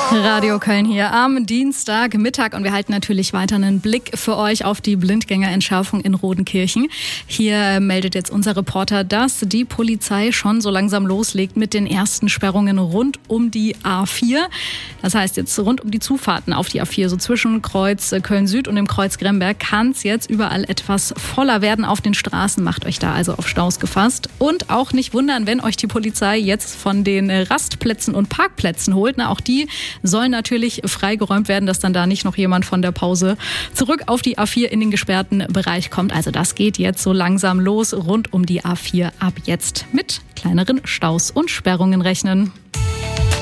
Radio Köln hier am Dienstagmittag und wir halten natürlich weiter einen Blick für euch auf die Blindgängerentschärfung in Rodenkirchen. Hier meldet jetzt unser Reporter, dass die Polizei schon so langsam loslegt mit den ersten Sperrungen rund um die A4. Das heißt jetzt rund um die Zufahrten auf die A4, so zwischen Kreuz Köln Süd und dem Kreuz Gremberg, kann es jetzt überall etwas voller werden auf den Straßen. Macht euch da also auf Staus gefasst und auch nicht wundern, wenn euch die Polizei jetzt von den Rastplätzen und Parkplätzen holt. Na, auch die sollen natürlich freigeräumt werden, dass dann da nicht noch jemand von der Pause zurück auf die A4 in den gesperrten Bereich kommt. Also das geht jetzt so langsam los rund um die A4 ab jetzt mit kleineren Staus und Sperrungen rechnen.